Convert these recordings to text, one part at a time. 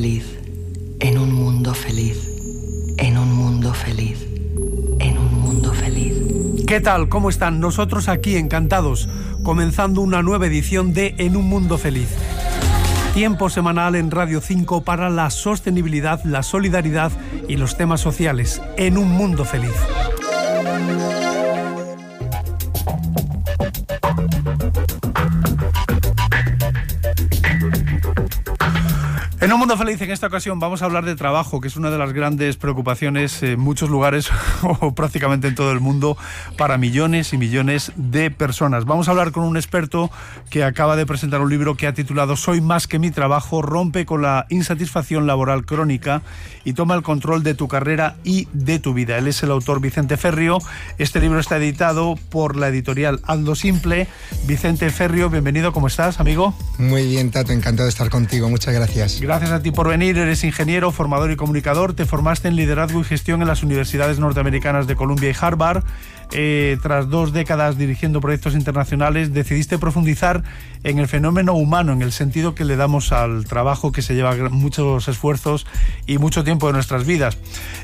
feliz, en un mundo feliz, en un mundo feliz, en un mundo feliz. ¿Qué tal? ¿Cómo están? Nosotros aquí encantados, comenzando una nueva edición de En un mundo feliz. Tiempo semanal en Radio 5 para la sostenibilidad, la solidaridad y los temas sociales. En un mundo feliz. En un mundo feliz, en esta ocasión vamos a hablar de trabajo, que es una de las grandes preocupaciones en muchos lugares o prácticamente en todo el mundo para millones y millones de personas. Vamos a hablar con un experto que acaba de presentar un libro que ha titulado Soy más que mi trabajo, rompe con la insatisfacción laboral crónica y toma el control de tu carrera y de tu vida. Él es el autor Vicente Ferrio. Este libro está editado por la editorial Aldo Simple. Vicente Ferrio, bienvenido, ¿cómo estás, amigo? Muy bien, Tato, encantado de estar contigo, muchas gracias. Gracias a ti por venir. Eres ingeniero, formador y comunicador. Te formaste en liderazgo y gestión en las universidades norteamericanas de Columbia y Harvard. Tras 2 décadas dirigiendo proyectos internacionales, decidiste profundizar en el fenómeno humano, en el sentido que le damos al trabajo, que se lleva muchos esfuerzos y mucho tiempo de nuestras vidas.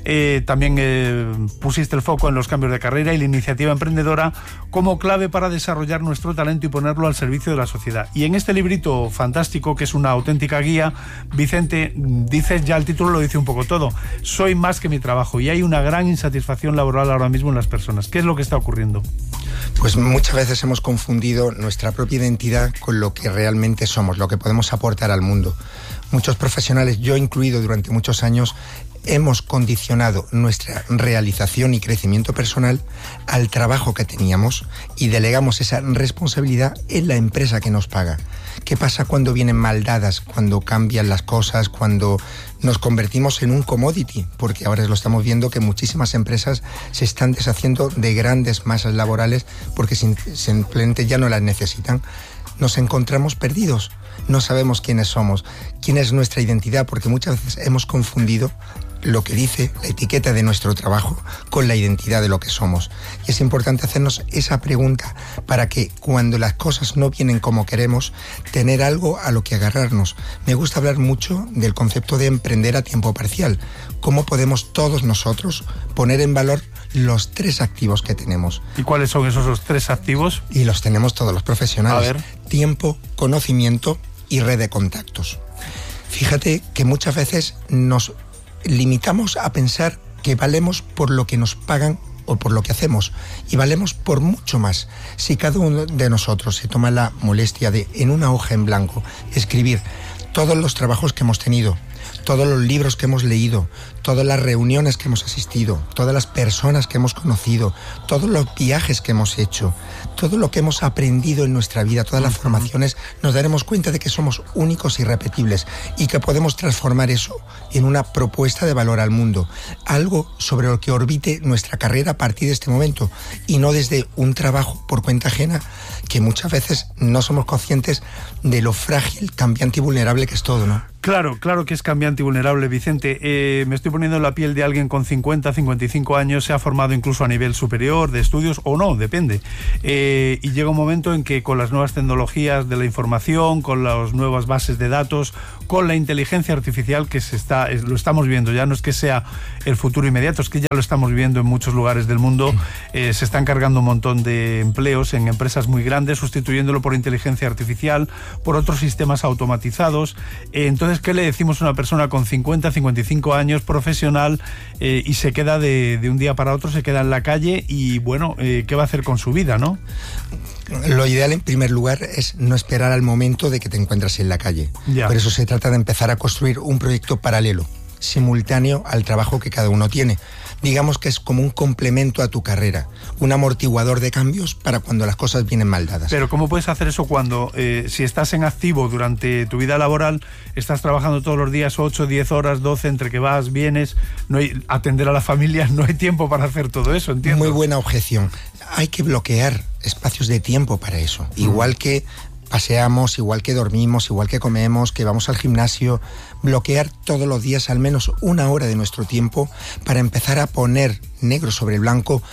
También pusiste el foco en los cambios de carrera y la iniciativa emprendedora como clave para desarrollar nuestro talento y ponerlo al servicio de la sociedad. Y en este librito fantástico, que es una auténtica guía, Vicente, dices, ya el título lo dice un poco todo, soy más que mi trabajo, y hay una gran insatisfacción laboral ahora mismo en las personas. ¿Qué es lo que está ocurriendo? Pues muchas veces hemos confundido nuestra propia identidad con lo que realmente somos, lo que podemos aportar al mundo. Muchos profesionales, yo incluido durante muchos años, hemos condicionado nuestra realización y crecimiento personal al trabajo que teníamos y delegamos esa responsabilidad en la empresa que nos paga. ¿Qué pasa cuando vienen mal dadas, cuando cambian las cosas, cuando nos convertimos en un commodity? Porque ahora lo estamos viendo que muchísimas empresas se están deshaciendo de grandes masas laborales porque simplemente ya no las necesitan. Nos encontramos perdidos, no sabemos quiénes somos, quién es nuestra identidad, porque muchas veces hemos confundido lo que dice la etiqueta de nuestro trabajo con la identidad de lo que somos. Y es importante hacernos esa pregunta para que cuando las cosas no vienen como queremos, tener algo a lo que agarrarnos. Me gusta hablar mucho del concepto de emprender a tiempo parcial. ¿Cómo podemos todos nosotros poner en valor los 3 activos que tenemos? ¿Y cuáles son esos 3 activos? Y los tenemos todos los profesionales. A ver. Tiempo, conocimiento y red de contactos. Fíjate que muchas veces nos limitamos a pensar que valemos por lo que nos pagan o por lo que hacemos, y valemos por mucho más. Si cada uno de nosotros se toma la molestia de, en una hoja en blanco, escribir todos los trabajos que hemos tenido, todos los libros que hemos leído, todas las reuniones que hemos asistido, todas las personas que hemos conocido, todos los viajes que hemos hecho, todo lo que hemos aprendido en nuestra vida, todas las formaciones, nos daremos cuenta de que somos únicos y irrepetibles y que podemos transformar eso en una propuesta de valor al mundo, algo sobre lo que orbite nuestra carrera a partir de este momento, y no desde un trabajo por cuenta ajena, que muchas veces no somos conscientes de lo frágil, cambiante y vulnerable que es todo, ¿no? Claro que es cambiante y vulnerable, Vicente. Me estoy poniendo en la piel de alguien con 50, 55 años, se ha formado incluso a nivel superior de estudios, o no, depende. Y llega un momento en que con las nuevas tecnologías de la información, con las nuevas bases de datos, con la inteligencia artificial que lo estamos viendo, ya no es que sea el futuro inmediato, es que ya lo estamos viendo en muchos lugares del mundo. Se están cargando un montón de empleos en empresas muy grandes, sustituyéndolo por inteligencia artificial, por otros sistemas automatizados. Entonces, ¿qué le decimos a una persona con 50, 55 años, profesional, y se queda de un día para otro, se queda en la calle y, bueno, ¿qué va a hacer con su vida, no? Lo ideal, en primer lugar, es no esperar al momento de que te encuentres en la calle. Ya. Por eso se trata de empezar a construir un proyecto paralelo, simultáneo al trabajo que cada uno tiene. Digamos que es como un complemento a tu carrera, un amortiguador de cambios para cuando las cosas vienen mal dadas. Pero ¿cómo puedes hacer eso cuando, si estás en activo durante tu vida laboral, estás trabajando todos los días 8, 10 horas, 12, entre que vas, vienes, no hay atender a la familia, no hay tiempo para hacer todo eso, entiendo? Muy buena objeción. Hay que bloquear espacios de tiempo para eso, igual que paseamos, igual que dormimos, igual que comemos, que vamos al gimnasio, bloquear todos los días al menos 1 hora de nuestro tiempo para empezar a poner negro sobre blanco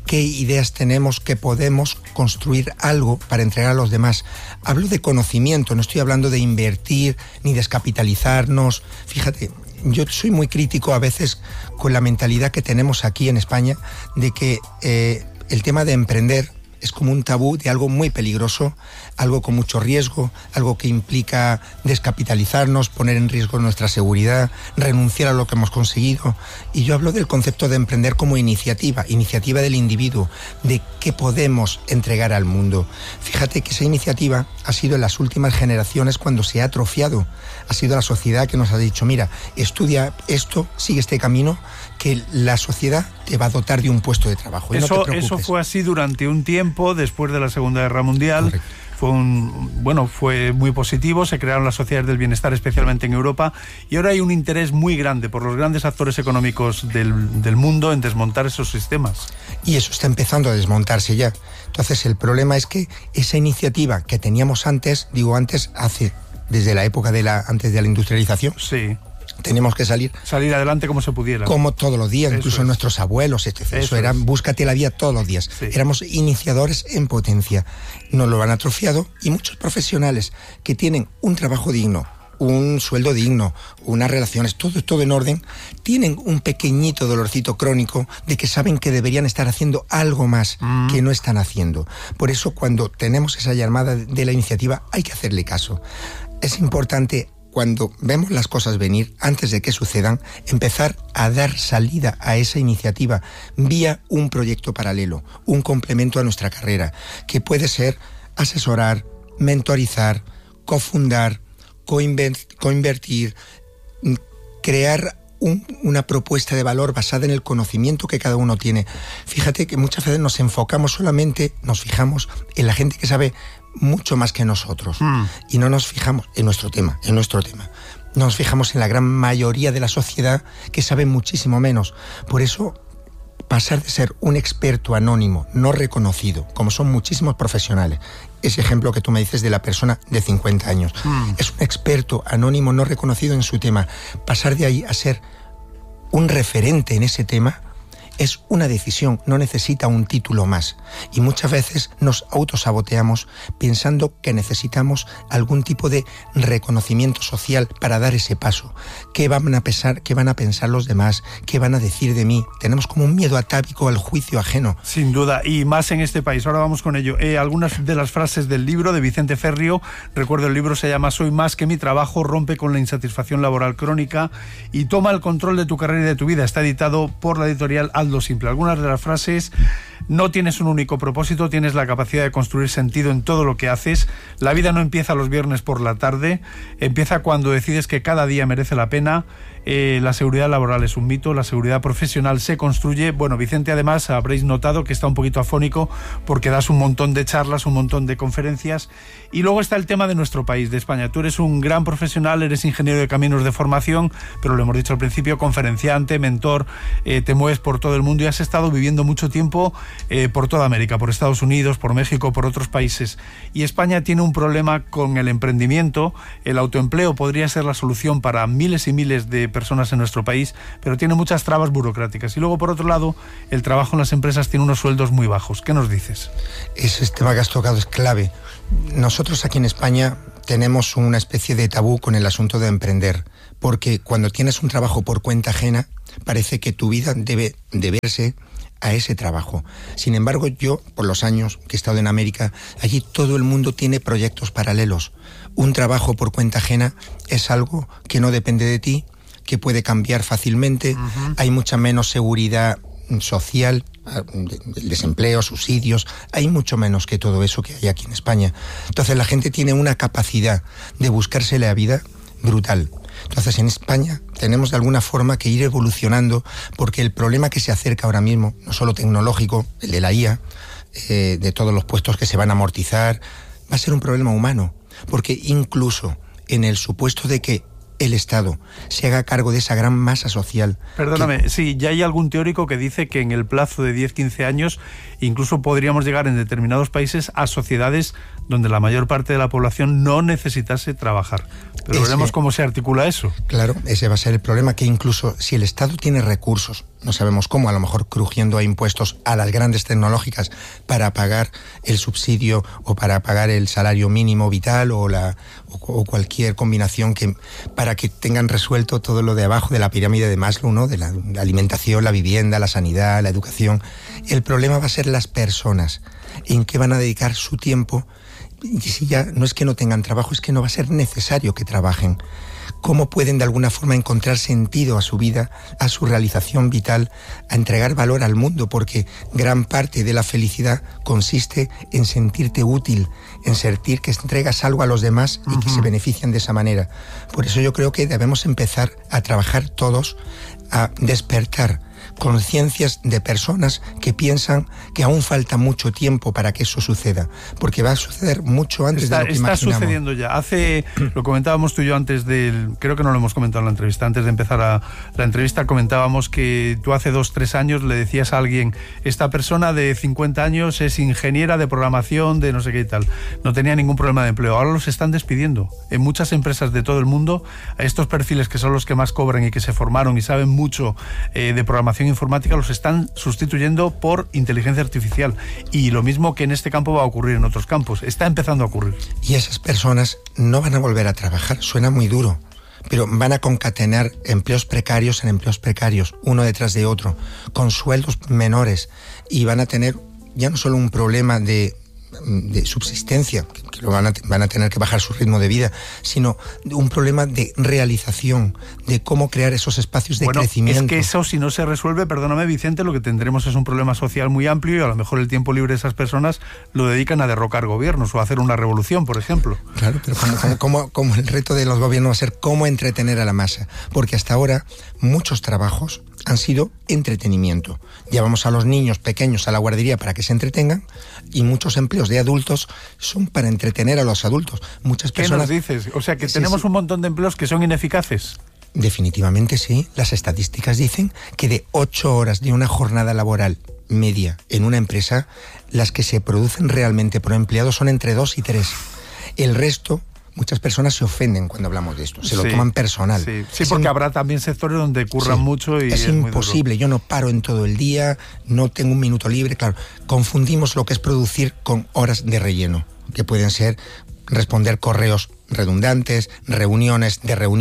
qué ideas tenemos, que podemos construir algo para entregar a los demás. Hablo de conocimiento, no estoy hablando de invertir ni descapitalizarnos. Fíjate, yo soy muy crítico a veces con la mentalidad que tenemos aquí en España de que el tema de emprender es como un tabú de algo muy peligroso, algo con mucho riesgo, algo que implica descapitalizarnos, poner en riesgo nuestra seguridad, renunciar a lo que hemos conseguido. Y yo hablo del concepto de emprender como iniciativa del individuo, de qué podemos entregar al mundo. Fíjate que esa iniciativa ha sido en las últimas generaciones cuando se ha atrofiado. Ha sido la sociedad que nos ha dicho, mira, estudia esto, sigue este camino, que la sociedad te va a dotar de un puesto de trabajo. Eso fue así durante un tiempo, después de la Segunda Guerra Mundial. Correcto. Fue muy positivo, se crearon las sociedades del bienestar, especialmente en Europa, y ahora hay un interés muy grande por los grandes actores económicos del mundo en desmontar esos sistemas. Y eso está empezando a desmontarse ya. Entonces el problema es que esa iniciativa que teníamos antes, desde la época antes de la industrialización, sí, tenemos que salir adelante como se pudiera. Como todos los días, incluso nuestros abuelos, etc. Eso era, búscate la vida todos los días. Sí. Éramos iniciadores en potencia. Nos lo han atrofiado y muchos profesionales que tienen un trabajo digno, un sueldo digno, unas relaciones, todo en orden, tienen un pequeñito dolorcito crónico de que saben que deberían estar haciendo algo más que no están haciendo. Por eso cuando tenemos esa llamada de la iniciativa hay que hacerle caso. Es importante, cuando vemos las cosas venir, antes de que sucedan, empezar a dar salida a esa iniciativa vía un proyecto paralelo, un complemento a nuestra carrera, que puede ser asesorar, mentorizar, cofundar, coinvertir, crear una propuesta de valor basada en el conocimiento que cada uno tiene. Fíjate que muchas veces nos fijamos en la gente que sabe mucho más que nosotros y no nos fijamos en nuestro tema. Nos fijamos en la gran mayoría de la sociedad que sabe muchísimo menos. Por eso, pasar de ser un experto anónimo, no reconocido, como son muchísimos profesionales, ese ejemplo que tú me dices de la persona de 50 años, es un experto anónimo no reconocido en su tema, pasar de ahí a ser un referente en ese tema, es una decisión, no necesita un título más. Y muchas veces nos autosaboteamos pensando que necesitamos algún tipo de reconocimiento social para dar ese paso. ¿Qué van a pensar los demás? ¿Qué van a decir de mí? Tenemos como un miedo atávico al juicio ajeno. Sin duda, y más en este país. Ahora vamos con ello. Algunas de las frases del libro de Vicente Ferrio, recuerdo el libro se llama Soy más que mi trabajo, rompe con la insatisfacción laboral crónica y toma el control de tu carrera y de tu vida. Está editado por la editorial Aldo Simple. Algunas de las frases: no tienes un único propósito, tienes la capacidad de construir sentido en todo lo que haces. La vida no empieza los viernes por la tarde, empieza cuando decides que cada día merece la pena. La seguridad laboral es un mito, la seguridad profesional se construye. Bueno, Vicente, además, habréis notado que está un poquito afónico porque das un montón de charlas, un montón de conferencias. Y luego está el tema de nuestro país, de España. Tú eres un gran profesional, eres ingeniero de caminos de formación, pero lo hemos dicho al principio, conferenciante, mentor, te mueves por todo el mundo y has estado viviendo mucho tiempo por toda América, por Estados Unidos, por México, por otros países. Y España tiene un problema con el emprendimiento. El autoempleo podría ser la solución para miles y miles de personas en nuestro país, pero tiene muchas trabas burocráticas. Y luego, por otro lado, el trabajo en las empresas tiene unos sueldos muy bajos. ¿Qué nos dices? Ese tema que has tocado es clave. Nosotros aquí en España tenemos una especie de tabú con el asunto de emprender, porque cuando tienes un trabajo por cuenta ajena, parece que tu vida debe deberse a ese trabajo. Sin embargo, yo, por los años que he estado en América, allí todo el mundo tiene proyectos paralelos. Un trabajo por cuenta ajena es algo que no depende de ti, que puede cambiar fácilmente, hay mucha menos seguridad social, el desempleo, subsidios, hay mucho menos que todo eso que hay aquí en España. Entonces la gente tiene una capacidad de buscarse la vida brutal. Entonces en España tenemos de alguna forma que ir evolucionando, porque el problema que se acerca ahora mismo, no solo tecnológico, el de la IA, de todos los puestos que se van a amortizar, va a ser un problema humano, porque incluso en el supuesto de que el Estado se haga cargo de esa gran masa social. Perdóname, sí, ya hay algún teórico que dice que en el plazo de 10-15 años incluso podríamos llegar en determinados países a sociedades donde la mayor parte de la población no necesitase trabajar. Pero veremos cómo se articula eso. Claro, ese va a ser el problema, que incluso si el Estado tiene recursos, no sabemos cómo, a lo mejor crujiendo a impuestos a las grandes tecnológicas para pagar el subsidio o para pagar el salario mínimo vital o cualquier combinación para que tengan resuelto todo lo de abajo de la pirámide de Maslow, ¿no? De la alimentación, la vivienda, la sanidad, la educación. El problema va a ser las personas, en qué van a dedicar su tiempo. Y si ya no es que no tengan trabajo, es que no va a ser necesario que trabajen. ¿Cómo pueden de alguna forma encontrar sentido a su vida, a su realización vital, a entregar valor al mundo? Porque gran parte de la felicidad consiste en sentirte útil, en sentir que entregas algo a los demás y que se benefician de esa manera. Por eso yo creo que debemos empezar a trabajar todos, a despertar conciencias de personas que piensan que aún falta mucho tiempo para que eso suceda, porque va a suceder mucho antes de lo que imaginamos. Está sucediendo ya. Lo comentábamos tú y yo antes creo que no lo hemos comentado en la entrevista, antes de empezar la entrevista comentábamos que tú hace 2-3 años le decías a alguien, esta persona de 50 años es ingeniera de programación, de no sé qué y tal, no tenía ningún problema de empleo. Ahora los están despidiendo. En muchas empresas de todo el mundo, a estos perfiles que son los que más cobran y que se formaron y saben mucho de programación informática, los están sustituyendo por inteligencia artificial, y lo mismo que en este campo va a ocurrir en otros campos, está empezando a ocurrir. Y esas personas no van a volver a trabajar, suena muy duro, pero van a concatenar empleos precarios en empleos precarios, uno detrás de otro, con sueldos menores, y van a tener ya no solo un problema de subsistencia, que van a tener que bajar su ritmo de vida, sino un problema de realización, de cómo crear esos espacios de crecimiento. Es que eso, si no se resuelve, perdóname Vicente, lo que tendremos es un problema social muy amplio, y a lo mejor el tiempo libre de esas personas lo dedican a derrocar gobiernos o a hacer una revolución, por ejemplo. Claro, pero como el reto de los gobiernos va a ser cómo entretener a la masa, porque hasta ahora muchos trabajos han sido entretenimiento. Llevamos a los niños pequeños a la guardería para que se entretengan, y muchos empleos de adultos son para entretener a los adultos. Muchas personas... ¿Qué nos dices? O sea, que tenemos un montón de empleos que son ineficaces. Definitivamente sí. Las estadísticas dicen que de 8 horas de una jornada laboral media en una empresa, las que se producen realmente por empleado son entre 2 y 3. El resto... Muchas personas se ofenden cuando hablamos de esto, se lo toman personal. Sí, porque habrá también sectores donde curran mucho y es imposible. Yo no paro en todo el día, no tengo un minuto libre. Claro, confundimos lo que es producir con horas de relleno, que pueden ser responder correos redundantes, reuniones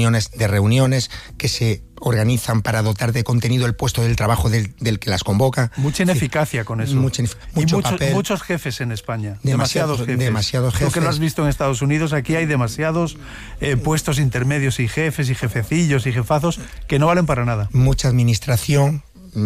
que se organizan para dotar de contenido el puesto del trabajo del que las convoca. Mucha ineficacia con eso. Muchos jefes en España. Demasiados jefes. Tú que lo has visto en Estados Unidos, aquí hay demasiados puestos intermedios y jefes y jefecillos y jefazos que no valen para nada. Mucha administración,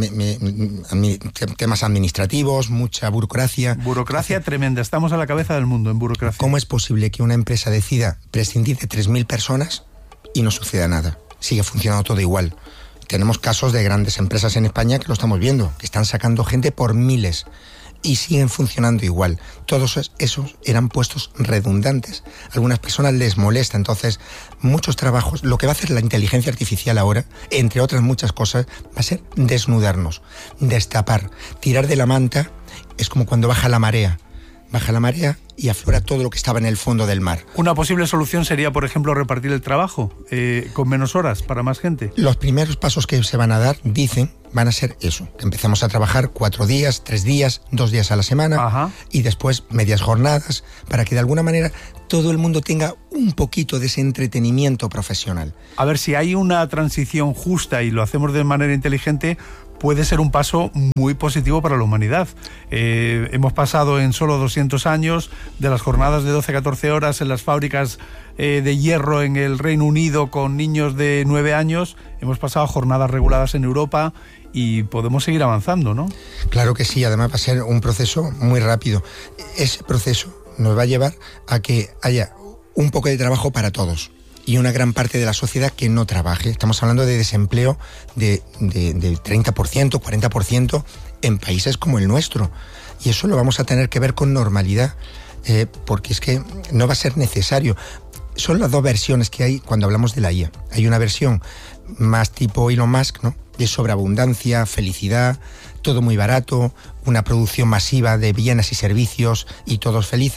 temas administrativos, mucha burocracia. Burocracia tremenda, estamos a la cabeza del mundo en burocracia. ¿Cómo es posible que una empresa decida prescindir de 3.000 personas y no suceda nada? Sigue funcionando todo igual. Tenemos casos de grandes empresas en España que lo estamos viendo, que están sacando gente por miles y siguen funcionando igual. Todos esos eran puestos redundantes. A algunas personas les molesta. Entonces, muchos trabajos, lo que va a hacer la inteligencia artificial ahora, entre otras muchas cosas, va a ser desnudarnos, destapar, tirar de la manta. Es como cuando baja la marea y aflora todo lo que estaba en el fondo del mar. Una posible solución sería, por ejemplo, repartir el trabajo con menos horas para más gente. Los primeros pasos que se van a dar, van a ser eso, que empezamos a trabajar 4 días, 3 días, 2 días a la semana, y después medias jornadas, para que de alguna manera todo el mundo tenga un poquito de ese entretenimiento profesional. A ver, si hay una transición justa y lo hacemos de manera inteligente, puede ser un paso muy positivo para la humanidad. Hemos pasado en solo 200 años de las jornadas de 12-14 horas en las fábricas de hierro en el Reino Unido con niños de 9 años, hemos pasado a jornadas reguladas en Europa y podemos seguir avanzando, ¿no? Claro que sí, además va a ser un proceso muy rápido. Ese proceso nos va a llevar a que haya un poco de trabajo para todos y una gran parte de la sociedad que no trabaje. Estamos hablando de desempleo de 30%, 40% en países como el nuestro. Y eso lo vamos a tener que ver con normalidad, porque es que no va a ser necesario. Son las 2 versiones que hay cuando hablamos de la IA. Hay una versión más tipo Elon Musk, ¿no?, de sobreabundancia, felicidad, todo muy barato, una producción masiva de bienes y servicios y todos felices.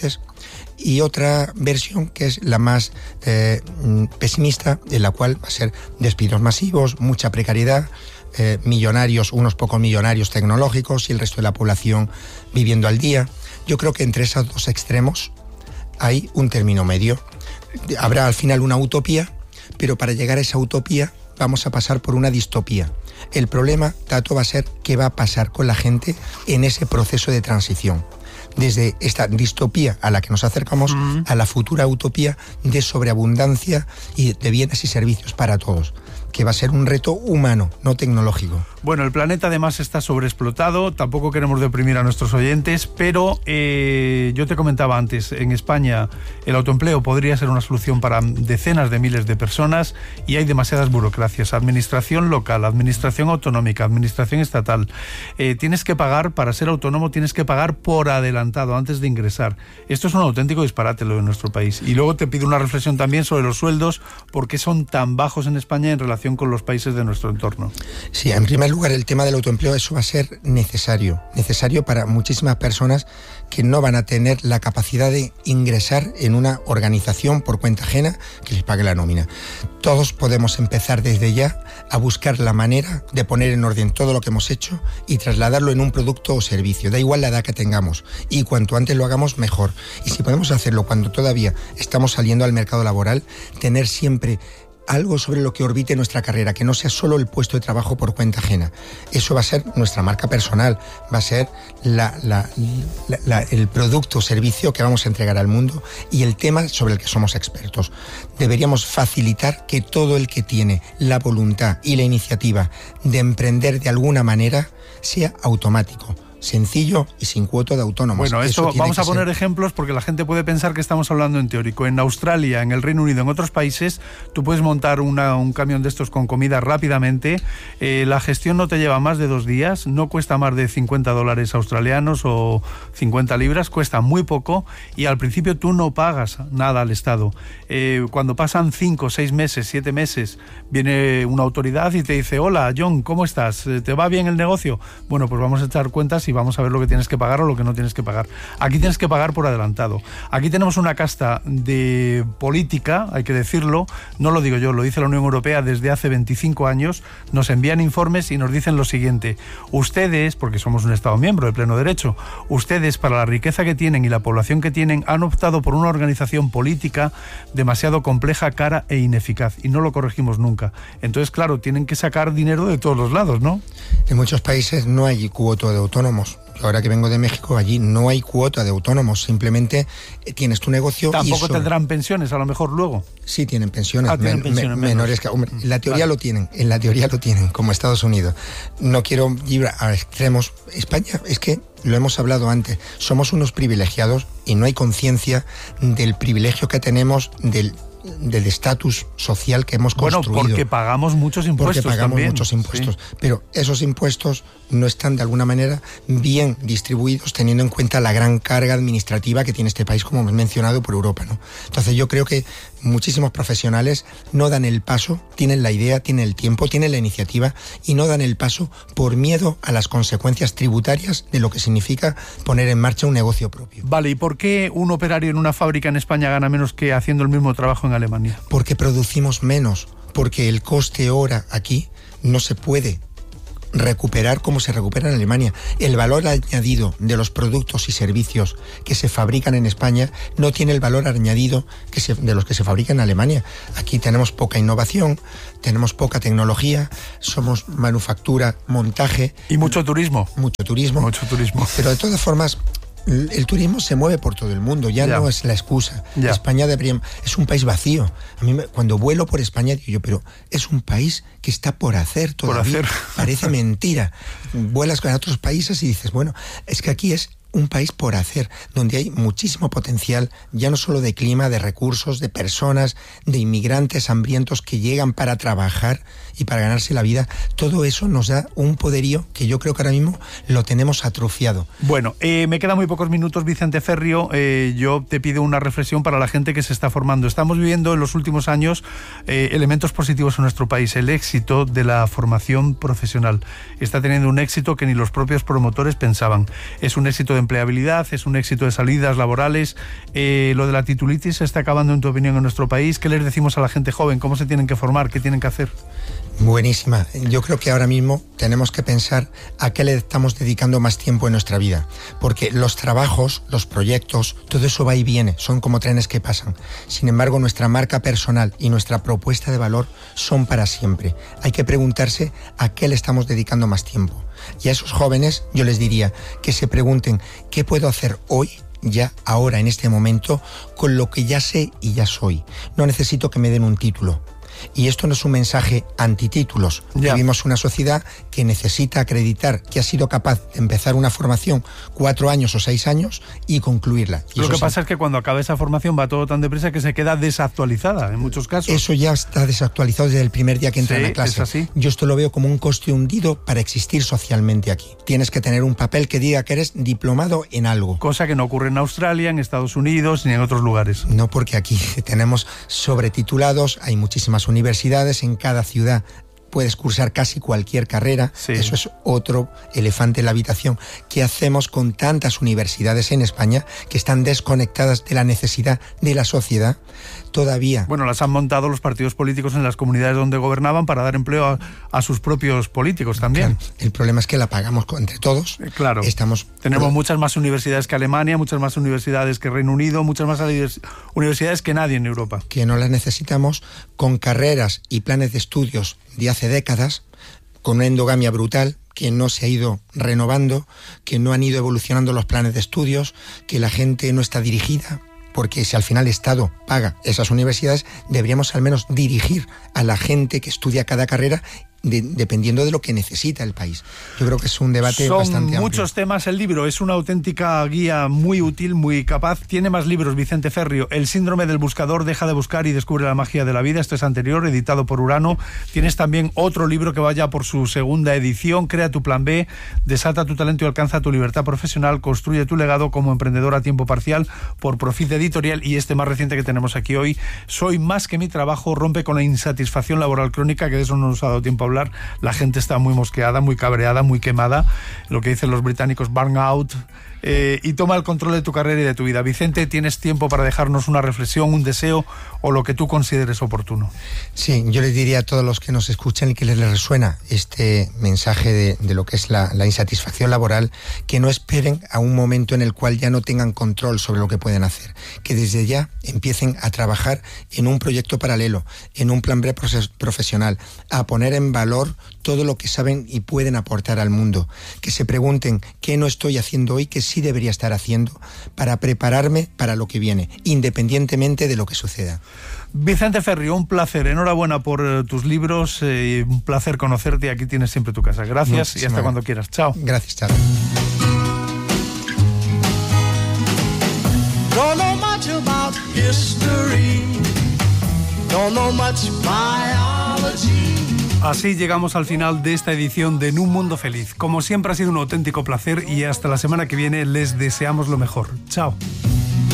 y otra versión que es la más pesimista, en la cual va a ser despidos masivos, mucha precariedad, millonarios, unos pocos millonarios tecnológicos y el resto de la población viviendo al día. Yo creo que entre esos dos extremos hay un término medio. Habrá al final una utopía, pero para llegar a esa utopía vamos a pasar por una distopía. El problema, Tato, va a ser qué va a pasar con la gente en ese proceso de transición. Desde esta distopía a la que nos acercamos a la futura utopía de sobreabundancia y de bienes y servicios para todos, que va a ser un reto humano, no tecnológico. Bueno, el planeta además está sobreexplotado, tampoco queremos deprimir a nuestros oyentes, pero yo te comentaba antes, en España el autoempleo podría ser una solución para decenas de miles de personas y hay demasiadas burocracias, administración local, administración autonómica, administración estatal. Tienes que pagar, para ser autónomo tienes que pagar por adelantado antes de ingresar. Esto es un auténtico disparate lo de nuestro país. Y luego te pido una reflexión también sobre los sueldos, ¿por qué son tan bajos en España en relación con los países de nuestro entorno? Sí, en primer lugar, el tema del autoempleo, eso va a ser necesario para muchísimas personas que no van a tener la capacidad de ingresar en una organización por cuenta ajena que les pague la nómina. Todos podemos empezar desde ya a buscar la manera de poner en orden todo lo que hemos hecho y trasladarlo en un producto o servicio, da igual la edad que tengamos, y cuanto antes lo hagamos mejor. Y si podemos hacerlo cuando todavía estamos saliendo al mercado laboral, tener siempre algo sobre lo que orbite nuestra carrera, que no sea solo el puesto de trabajo por cuenta ajena. Eso va a ser nuestra marca personal, va a ser el producto o servicio que vamos a entregar al mundo y el tema sobre el que somos expertos. Deberíamos facilitar que todo el que tiene la voluntad y la iniciativa de emprender de alguna manera sea automático, sencillo y sin cuota de autónomos. Bueno, eso vamos a poner ejemplos porque la gente puede pensar que estamos hablando en teórico. En Australia, en el Reino Unido, en otros países, tú puedes montar un camión de estos con comida rápidamente. La gestión no te lleva más de 2 días, no cuesta más de $50 australianos o 50 libras, cuesta muy poco y al principio tú no pagas nada al Estado. Cuando pasan 5, 6 meses, 7 meses, viene una autoridad y te dice: hola, John, ¿cómo estás? ¿Te va bien el negocio? Bueno, pues vamos a echar cuentas y vamos a ver lo que tienes que pagar o lo que no tienes que pagar. Aquí tienes que pagar por adelantado. Aquí tenemos una casta de política, hay que decirlo, no lo digo yo, lo dice la Unión Europea desde hace 25 años, nos envían informes y nos dicen lo siguiente: ustedes, porque somos un Estado miembro de pleno derecho, ustedes para la riqueza que tienen y la población que tienen han optado por una organización política demasiado compleja, cara e ineficaz, y no lo corregimos nunca. Entonces, claro, tienen que sacar dinero de todos los lados, ¿no? En muchos países no hay cuota de autónomos. Ahora que vengo de México, allí no hay cuota de autónomos, simplemente tienes tu negocio. ¿Tampoco tendrán pensiones a lo mejor luego? Sí, tienen pensiones, tienen pensiones menores que... Hombre, en la teoría lo tienen, como Estados Unidos. No quiero ir a extremos. España, es que lo hemos hablado antes, somos unos privilegiados y no hay conciencia del privilegio que tenemos, del estatus social que hemos construido. Bueno, porque pagamos muchos impuestos. Porque pagamos también. Muchos impuestos. Sí. Pero esos impuestos no están de alguna manera bien distribuidos teniendo en cuenta la gran carga administrativa que tiene este país, como hemos mencionado, por Europa, ¿no? Entonces yo creo que muchísimos profesionales no dan el paso, tienen la idea, tienen el tiempo, tienen la iniciativa y no dan el paso por miedo a las consecuencias tributarias de lo que significa poner en marcha un negocio propio. Vale, ¿y por qué un operario en una fábrica en España gana menos que haciendo el mismo trabajo en Alemania? Porque producimos menos, porque el coste hora aquí no se puede recuperar como se recupera en Alemania. El valor añadido de los productos y servicios que se fabrican en España no tiene el valor añadido de los que se fabrican en Alemania. Aquí tenemos poca innovación, tenemos poca tecnología, somos manufactura, montaje. Y mucho turismo. Mucho turismo. Pero de todas formas, el turismo se mueve por todo el mundo, ya no es la excusa. España es un país vacío. A mí cuando vuelo por España digo yo, pero es un país que está por hacer todavía. Parece mentira. Vuelas con otros países y dices, bueno, es que aquí es un país por hacer, donde hay muchísimo potencial, ya no solo de clima, de recursos, de personas, de inmigrantes hambrientos que llegan para trabajar y para ganarse la vida. Todo eso nos da un poderío que yo creo que ahora mismo lo tenemos atrofiado. Bueno, me quedan muy pocos minutos, Vicente Ferrio. Yo te pido una reflexión para la gente que se está formando. Estamos viviendo en los últimos años elementos positivos en nuestro país. El éxito de la formación profesional está teniendo un éxito que ni los propios promotores pensaban. Es un éxito de empleabilidad, es un éxito de salidas laborales. Lo de la titulitis se está acabando, en tu opinión, en nuestro país. ¿Qué les decimos a la gente joven? ¿Cómo se tienen que formar? ¿Qué tienen que hacer? Buenísima. Yo creo que ahora mismo tenemos que pensar a qué le estamos dedicando más tiempo en nuestra vida, porque los trabajos, los proyectos, todo eso va y viene, son como trenes que pasan. Sin embargo, nuestra marca personal y nuestra propuesta de valor son para siempre. Hay que preguntarse a qué le estamos dedicando más tiempo. Y a esos jóvenes yo les diría que se pregunten ¿qué puedo hacer hoy? Ya, ahora, en este momento, con lo que ya sé y ya soy. No necesito que me den un título. Y esto no es un mensaje antitítulos. Vivimos una sociedad que necesita acreditar que ha sido capaz de empezar una formación 4 años o 6 años y concluirla. Y lo que pasa es que cuando acaba esa formación va todo tan deprisa que se queda desactualizada en muchos casos. Eso ya está desactualizado desde el primer día que entra en la clase. ¿Es así? Yo esto lo veo como un coste hundido para existir socialmente aquí. Tienes que tener un papel que diga que eres diplomado en algo. Cosa que no ocurre en Australia, en Estados Unidos ni en otros lugares. No, porque aquí tenemos sobretitulados, hay muchísimas universidades en cada ciudad. Puedes cursar casi cualquier carrera. Sí. Eso es otro elefante en la habitación. ¿Qué hacemos con tantas universidades en España que están desconectadas de la necesidad de la sociedad todavía? Bueno, las han montado los partidos políticos en las comunidades donde gobernaban para dar empleo a sus propios políticos también. Claro. El problema es que la pagamos entre todos. Claro. Tenemos muchas más universidades que Alemania, muchas más universidades que Reino Unido, muchas más universidades que nadie en Europa. Que no las necesitamos, con carreras y planes de estudios de hace décadas, con una endogamia brutal que no se ha ido renovando, que no han ido evolucionando los planes de estudios, que la gente no está dirigida, porque si al final el Estado paga esas universidades, deberíamos al menos dirigir a la gente que estudia cada carrera dependiendo de lo que necesita el país. Yo creo que es un debate bastante amplio. Son muchos temas. El libro es una auténtica guía muy útil, muy capaz. Tiene más libros, Vicente Ferrio. El síndrome del buscador, deja de buscar y descubre la magia de la vida. Esto es anterior, editado por Urano. Tienes también otro libro que vaya por su segunda edición, Crea tu plan B, desata tu talento y alcanza tu libertad profesional, construye tu legado como emprendedor a tiempo parcial, por Profit Editorial. Y este más reciente que tenemos aquí hoy, Soy más que mi trabajo, rompe con la insatisfacción laboral crónica, que de eso no nos ha dado tiempo a hablar. La gente está muy mosqueada, muy cabreada, muy quemada, lo que dicen los británicos, burnout, y toma el control de tu carrera y de tu vida. Vicente, tienes tiempo para dejarnos una reflexión, un deseo o lo que tú consideres oportuno. Sí, yo les diría a todos los que nos escuchan y que les resuena este mensaje de lo que es la insatisfacción laboral, que no esperen a un momento en el cual ya no tengan control sobre lo que pueden hacer, que desde ya empiecen a trabajar en un proyecto paralelo, en un plan B profesional, a poner en valor todo lo que saben y pueden aportar al mundo, que se pregunten qué no estoy haciendo hoy, que sí debería estar haciendo para prepararme para lo que viene, independientemente de lo que suceda. Vicente Ferrio, un placer, enhorabuena por tus libros, un placer conocerte, aquí tienes siempre tu casa. Gracias y hasta cuando quieras. Chao. Gracias, chao. Don't know much about history, don't know much biology. Así llegamos al final de esta edición de En un Mundo Feliz. Como siempre ha sido un auténtico placer y hasta la semana que viene les deseamos lo mejor. Chao.